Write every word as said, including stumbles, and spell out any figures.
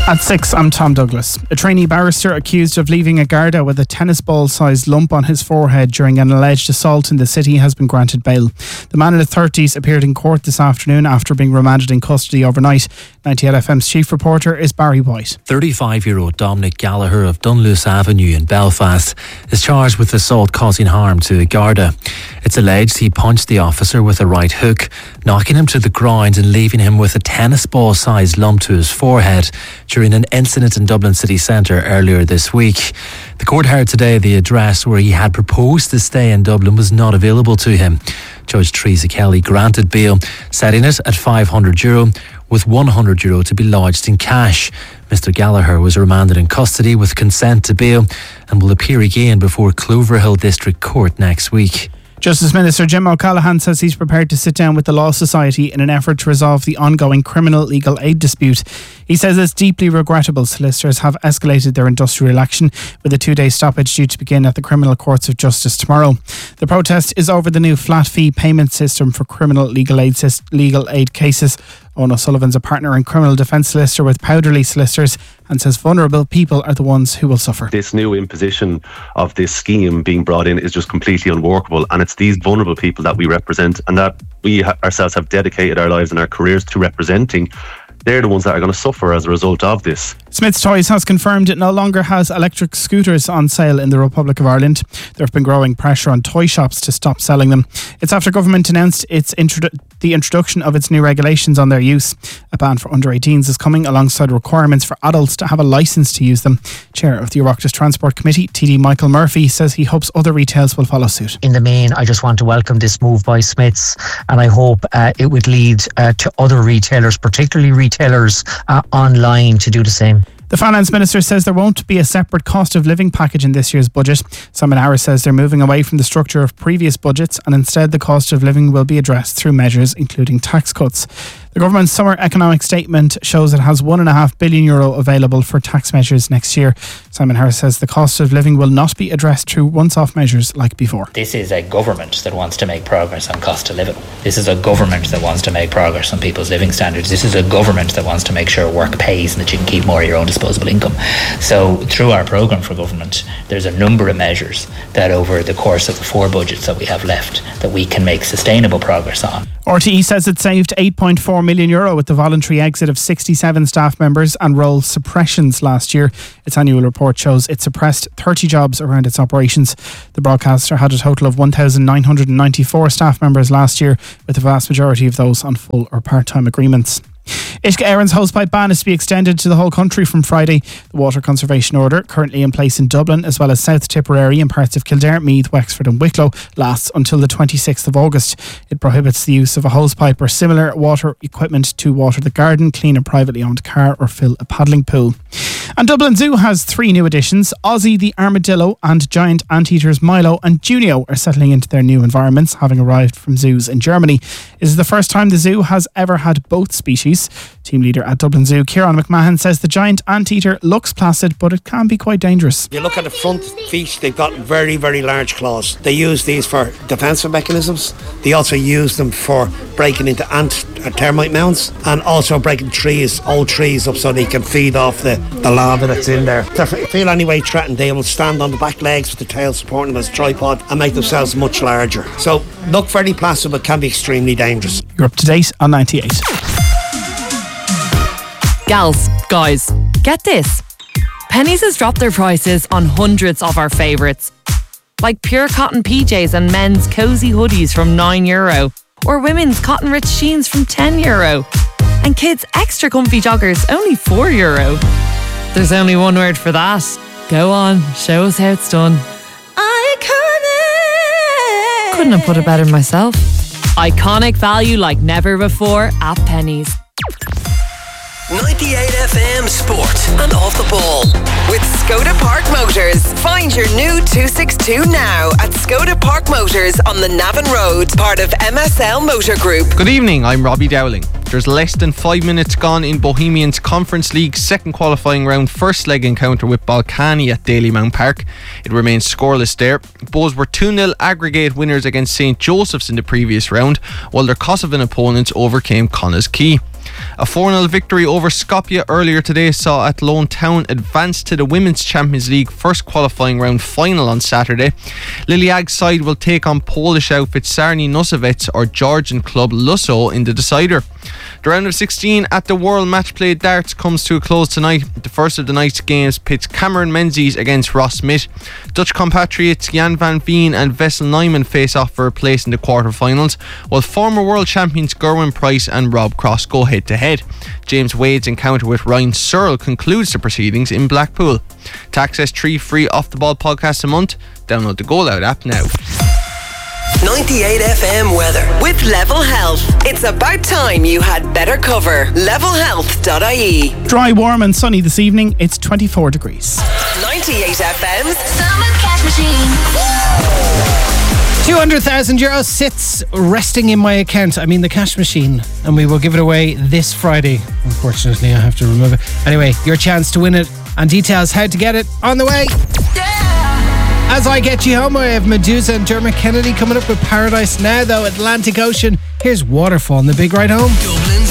At six, I'm Tom Douglas. A trainee barrister accused of leaving a Garda with a tennis ball-sized lump on his forehead during an alleged assault in the city has been granted bail. The man in his thirties appeared in court this afternoon after being remanded in custody overnight. ninety-eight F M's chief reporter is Barry White. thirty-five-year-old Dominic Gallagher of Dunluce Avenue in Belfast is charged with assault causing harm to a Garda. It's alleged he punched the officer with a right hook, knocking him to the ground and leaving him with a tennis ball-sized lump to his forehead during an incident in Dublin city centre earlier this week. The court heard today the address where he had proposed to stay in Dublin was not available to him. Judge Teresa Kelly granted bail, setting it at five hundred euro, with one hundred euro to be lodged in cash. Mister Gallagher was remanded in custody with consent to bail and will appear again before Cloverhill District Court next week. Justice Minister Jim O'Callaghan says he's prepared to sit down with the Law Society in an effort to resolve the ongoing criminal legal aid dispute. He says it's deeply regrettable solicitors have escalated their industrial action, with a two-day stoppage due to begin at the Criminal Courts of Justice tomorrow. The protest is over the new flat fee payment system for criminal legal aid, legal aid cases. Owen O'Sullivan's a partner and criminal defence solicitor with Powderly Solicitors and says vulnerable people are the ones who will suffer. This new imposition of this scheme being brought in is just completely unworkable, and it's these vulnerable people that we represent and that we ourselves have dedicated our lives and our careers to representing. They're the ones that are going to suffer as a result of this. Smith's Toys has confirmed it no longer has electric scooters on sale in the Republic of Ireland. There have been growing pressure on toy shops to stop selling them. It's after government announced its introdu- the introduction of its new regulations on their use. A ban for under eighteens is coming alongside requirements for adults to have a licence to use them. Chair of the Oireachtas Transport Committee, T D Michael Murphy, says he hopes other retailers will follow suit. In the main, I just want to welcome this move by Smiths, and I hope uh, it would lead uh, to other retailers, particularly retailers uh, online, to do the same. The Finance Minister says there won't be a separate cost of living package in this year's budget. Simon Harris says they're moving away from the structure of previous budgets and instead the cost of living will be addressed through measures including tax cuts. The government's summer economic statement shows it has one point five billion euro available for tax measures next year. Simon Harris says the cost of living will not be addressed through once-off measures like before. This is a government that wants to make progress on cost of living. This is a government that wants to make progress on people's living standards. This is a government that wants to make sure work pays and that you can keep more of your own disposable income. So through our programme for government, there's a number of measures that over the course of the four budgets that we have left that we can make sustainable progress on. R T E says it saved eight point four million euro with the voluntary exit of sixty-seven staff members and role suppressions last year. Its annual report shows it suppressed thirty jobs around its operations. The broadcaster had a total of one thousand nine hundred ninety-four staff members last year, with the vast majority of those on full or part-time agreements. Uisce Éireann's hosepipe ban is to be extended to the whole country from Friday. The water conservation order, currently in place in Dublin as well as South Tipperary and parts of Kildare, Meath, Wexford and Wicklow, lasts until the twenty-sixth of August. It prohibits the use of a hosepipe or similar water equipment to water the garden, clean a privately owned car or fill a paddling pool. And Dublin Zoo has three new additions. Ozzy the armadillo and giant anteaters Milo and Junio are settling into their new environments, having arrived from zoos in Germany. It is the first time the zoo has ever had both species. Team leader at Dublin Zoo, Kieran McMahon, says the giant anteater looks placid, but it can be quite dangerous. You look at the front feet, they've got very, very large claws. They use these for defensive mechanisms. They also use them for breaking into ant or termite mounds and also breaking trees, old trees up so they can feed off the, the lava that's in there. If they feel any way threatened, they will stand on the back legs with the tail supporting them as a tripod and make themselves much larger. So look very placid but can be extremely dangerous. You're up to date on ninety-eight. Gals, guys, get this. Penneys has dropped their prices on hundreds of our favourites. Like pure cotton P Js and men's cosy hoodies from nine euro. Or women's cotton rich jeans from ten euro. And kids' extra comfy joggers only four euro. There's only one word for that. Go on, show us how it's done. Iconic! Couldn't have put it better myself. Iconic value like never before at Penneys. ninety-eight F M Sport and Off the Ball with Skoda Park Motors. Find your new two sixty-two now at Skoda Park Motors on the Navan Road, part of M S L Motor Group. Good evening, I'm Robbie Dowling. There's less than five minutes gone in Bohemians Conference League second qualifying round first leg encounter with Balcani at Dalymount Park. It remains scoreless there. Bohs were two nil aggregate winners against Saint Joseph's in the previous round, while their Kosovan opponents overcame Connah's Quay. A four nil victory over Skopje earlier today saw Athlone Town advance to the Women's Champions League first qualifying round final on Saturday. Liliag's side will take on Polish outfit Sarni Nosovets or Georgian club Lusso in the decider. The round of sixteen at the World Match Play Darts comes to a close tonight. The first of the night's games pits Cameron Menzies against Ross Smith. Dutch compatriots Jan van Veen and Vessel Nyman face off for a place in the quarterfinals, while former world champions Gerwin Price and Rob Cross go head to head. James Wade's encounter with Ryan Searle concludes the proceedings in Blackpool. To access three free Off The Ball podcasts a month, download the Goal Out app now. ninety-eight F M weather with Level Health. It's about time you had better cover. level health dot I E. Dry, warm and sunny this evening. It's twenty-four degrees. ninety-eight F M's Summer Cash Machine. two hundred thousand euros sits resting in my account. I mean the cash machine. And we will give it away this Friday. Unfortunately, I have to remove it. Anyway, your chance to win it and details how to get it on the way. As I get you home, I have Medusa and Dermot Kennedy coming up with Paradise Now, though. Atlantic Ocean. Here's Waterfall on the big ride home.